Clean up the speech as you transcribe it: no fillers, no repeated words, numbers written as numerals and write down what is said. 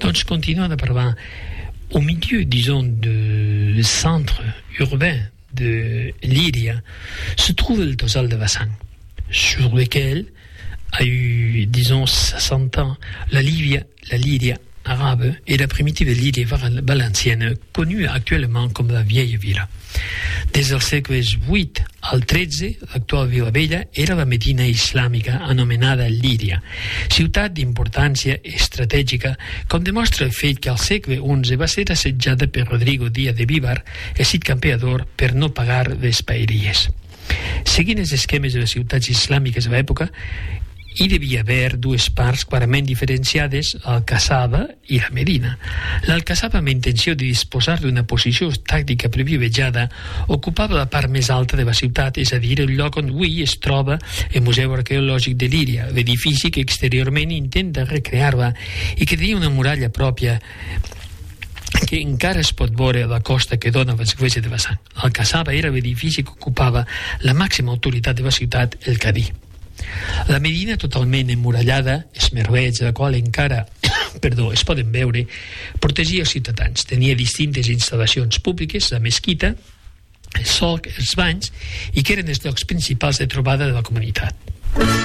Doncs continuant a parlar, au milieu, disons, du centre urbain de Lyria, se trouve le Tozal de Vassan, sur lequel a eu, disons, 60 ans, la Lyria arabe et la primitive Lyria valencienne, connue actuellement comme la vieille vila. Des dels segles VIII al XIII, l'actual Vila Vella era la Medina islàmica anomenada Líria, ciutat d'importància estratègica, com demostra el fet que al segle XI va ser assetjada per Rodrigo Díaz de Vivar, el Cid campeador, per no pagar les paeries. Seguint els esquemes de les ciutats islàmiques de l'època, hi devia haver dues parts clarament diferenciades, l'Alcassaba i la Medina. L'Alcassaba, amb intenció de disposar d'una posició tàctica privilegiada, ocupava la part més alta de la ciutat, és a dir, el lloc on avui es troba el Museu Arqueològic de Líria, l'edifici que exteriorment intenta recrear-la i que tenia una muralla pròpia que encara es pot veure a la costa que dona a l'església de Vassan. L'Alcassaba era l'edifici que ocupava la màxima autoritat de la ciutat, el Cadí. La Medina, totalment emmurallada, els merlets, de la qual encara es poden veure, protegia els ciutadans. Tenia distintes instal·lacions públiques, la mesquita, el solc, els banys, i que eren els llocs principals de trobada de la comunitat.